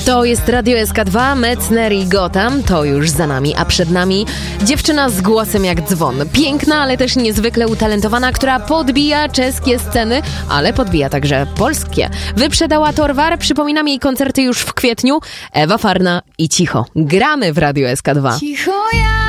To jest Radio SK2, Metzner i Gotham, to już za nami, a przed nami dziewczyna z głosem jak dzwon. Piękna, ale też niezwykle utalentowana, która podbija czeskie sceny, ale podbija także polskie. Wyprzedała Torwar, przypominam jej koncerty już w kwietniu. Ewa Farna i Cicho. Gramy w Radio SK2. Cicho ja.